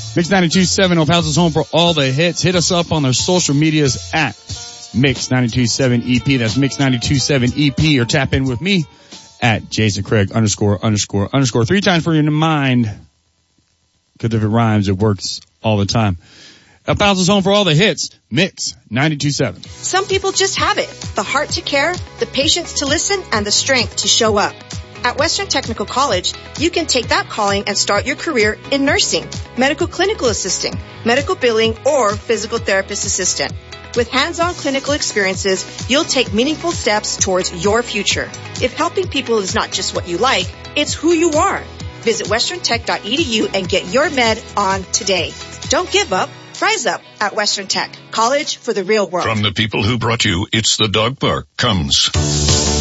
Mix 92.7, El Paso's home for all the hits. Hit us up on their social medias at Mix 92.7 EP. That's Mix 92.7 EP, or tap in with me at Jason Craig ____ 3 times for your mind. Because if it rhymes, it works all the time. El Paso's home for all the hits. Mix 92.7. Some people just have it. The heart to care, the patience to listen, and the strength to show up. At Western Technical College, you can take that calling and start your career in nursing, medical clinical assisting, medical billing, or physical therapist assistant. With hands-on clinical experiences, you'll take meaningful steps towards your future. If helping people is not just what you like, it's who you are. Visit westerntech.edu and get your med on today. Don't give up. Rise up at Western Tech. College for the real world. From the people who brought you It's the Dog Park comes